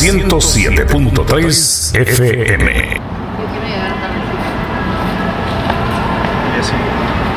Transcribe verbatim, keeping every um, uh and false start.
ciento siete punto tres F M. Yo quiero llegar a